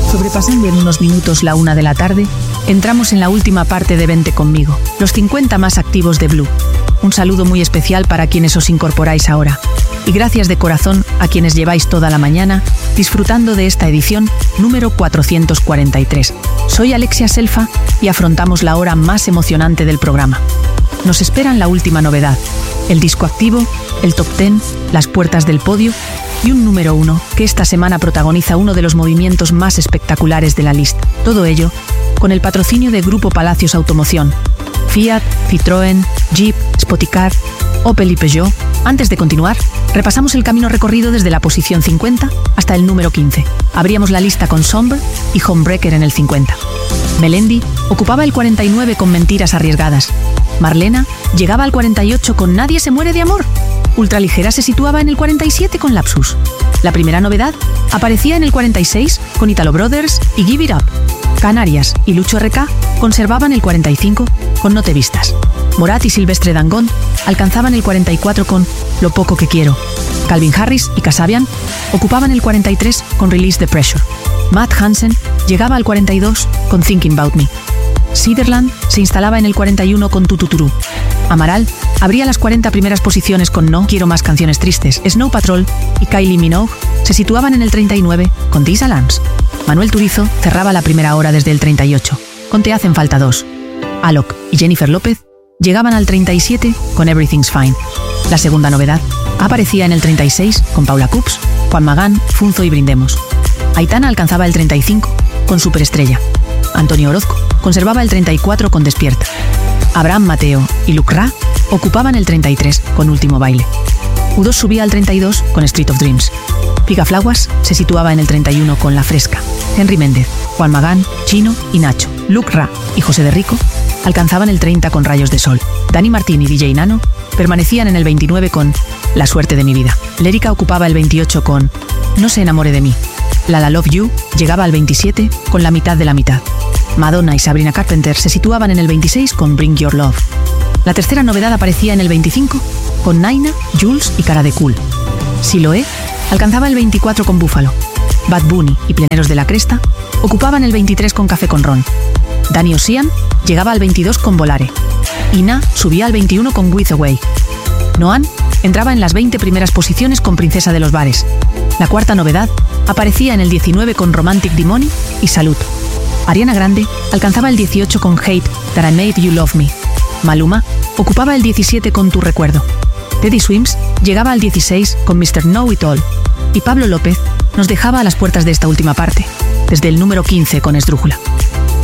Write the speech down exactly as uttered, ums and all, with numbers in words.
Sobrepasando en unos minutos la una de la tarde, entramos en la última parte de Vente Conmigo, los cincuenta más activos de Blue. Un saludo muy especial para quienes os incorporáis ahora. Y gracias de corazón a quienes lleváis toda la mañana disfrutando de esta edición número cuatrocientos cuarenta y tres. Soy Alexia Selfa y afrontamos la hora más emocionante del programa. Nos esperan la última novedad, el disco activo, el top diez, las puertas del podio y un número uno que esta semana protagoniza uno de los movimientos más espectaculares de la lista. Todo ello con el patrocinio de Grupo Palacios Automoción, Fiat, Citroën, Jeep, Spoticar, Opel y Peugeot. Antes de continuar, repasamos el camino recorrido desde la posición cincuenta hasta el número quince. Abríamos la lista con Somber y Homebreaker en el cincuenta. Melendi ocupaba el cuarenta y nueve con Mentiras Arriesgadas. Marlena llegaba al cuarenta y ocho con Nadie se muere de amor. Ultraligera se situaba en el cuarenta y siete con Lapsus. La primera novedad aparecía en el cuarenta y seis con Italo Brothers y Give It Up. Canarias y Lucho R K conservaban el cuarenta y cinco con No te vistas. Morat y Silvestre Dangond alcanzaban el cuarenta y cuatro con Lo poco que quiero. Calvin Harris y Kasabian ocupaban el cuarenta y tres con Release the Pressure. Matt Hansen llegaba al cuarenta y dos con Thinking About Me. Siderland se instalaba en el cuarenta y uno con Tututuru. Amaral abría las cuarenta primeras posiciones con No quiero más canciones tristes. Snow Patrol y Kylie Minogue se situaban en el treinta y nueve con These Alarms. Manuel Turizo cerraba la primera hora desde el treinta y ocho con Te hacen falta dos. Alok y Jennifer López llegaban al treinta y siete con Everything's Fine. La segunda novedad aparecía en el treinta y seis con Paula Cups, Juan Magán, Funzo y Brindemos. Aitana alcanzaba el treinta y cinco con Superestrella. Antonio Orozco conservaba el treinta y cuatro con Despierta. Abraham Mateo y Luke Ra ocupaban el treinta y tres con Último baile. U dos subía al treinta y dos con Street of Dreams. Pigaflaguas se situaba en el treinta y uno con La Fresca. Henry Méndez, Juan Magán, Chino y Nacho, Luke Ra y José de Rico alcanzaban el treinta con Rayos de Sol. Dani Martín y D J Nano permanecían en el veintinueve con La suerte de mi vida. Lérica ocupaba el veintiocho con No se enamore de mí. La La Love You llegaba al veintisiete con La mitad de la mitad. Madonna y Sabrina Carpenter se situaban en el veintiséis con Bring Your Love. La tercera novedad aparecía en el veinticinco con Naina, Jules y Cara de Cool. Siloé alcanzaba el veinticuatro con Búfalo. Bad Bunny y Pleneros de la Cresta ocupaban el veintitrés con Café con Ron. Danny Ocean llegaba al veintidós con Volare. Ina subía al veintiuno con With Away. Noan entraba en las veinte primeras posiciones con Princesa de los Bares. La cuarta novedad aparecía en el diecinueve con Romantic Demoni y Salud. Ariana Grande alcanzaba el dieciocho con Hate That I Made You Love Me. Maluma ocupaba el diecisiete con Tu recuerdo. Teddy Swims llegaba al dieciséis con mister Know It All. Y Pablo López nos dejaba a las puertas de esta última parte, desde el número quince con Esdrújula.